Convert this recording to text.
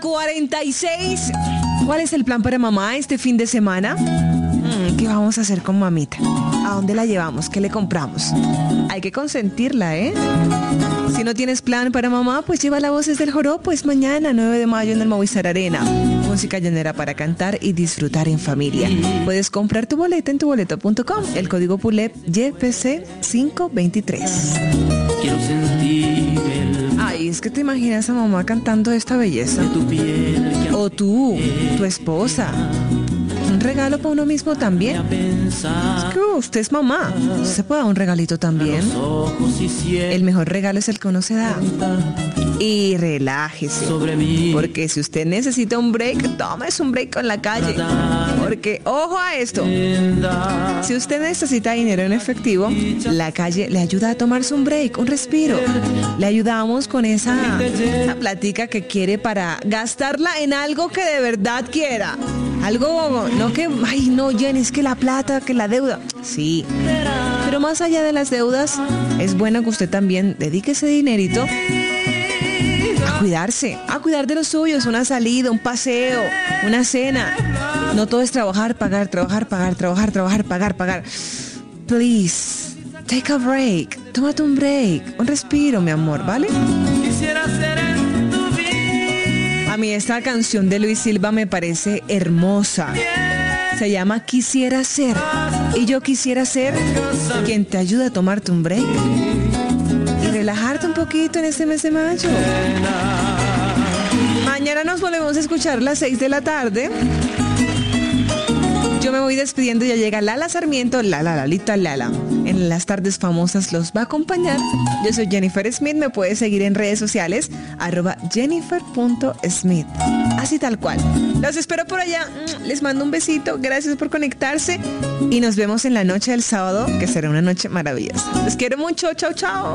46. ¿Cuál es el plan para mamá este fin de semana? ¿Qué vamos a hacer con mamita? ¿A dónde la llevamos? ¿Qué le compramos? Hay que consentirla, ¿eh? Si no tienes plan para mamá, pues lleva la Voces del Joropo. Es mañana, 9 de mayo, en el Movistar Arena. Música llanera para cantar y disfrutar en familia. Puedes comprar tu boleta en tuboleto.com. El código PULEP YPC 523. Quiero sentir Ay, es que te imaginas a mamá cantando esta belleza. tu piel O tú, tu esposa. Un regalo para uno mismo también. Es que usted es mamá. Se puede dar un regalito también. El mejor regalo es el que uno se da. Y relájese. sobre mí. Porque si usted necesita un break, tómese un break con la calle. Porque, ojo a esto. Si usted necesita dinero en efectivo, la calle le ayuda a tomarse un break, un respiro. Le ayudamos con esa platica que quiere para gastarla en algo que de verdad quiera. Algo, no que, ay no, Jenny, es que la plata, que la deuda. Sí, pero más allá de las deudas, es bueno que usted también dedique ese dinerito a cuidarse, a cuidar de los suyos, una salida, un paseo, una cena. No todo es trabajar, pagar, trabajar, pagar, trabajar, trabajar, pagar, pagar. Please, take a break. Tómate un break, un respiro, mi amor, ¿vale? Quisiera ser en tu vida. A mí esta canción de Luis Silva me parece hermosa. Se llama Quisiera Ser. Y yo quisiera ser quien te ayuda a tomarte un break y relajarte un poquito en este mes de mayo. Mañana nos volvemos a escuchar a las 6 de la tarde. Yo me voy despidiendo, ya llega Lala Sarmiento, Lalita Lala. En las tardes famosas los va a acompañar. Yo soy Jennifer Smith, me puedes seguir en redes sociales, @jennifer.smith. Así tal cual. Los espero por allá, les mando un besito, gracias por conectarse y nos vemos en la noche del sábado, que será una noche maravillosa. Los quiero mucho, chao, chao.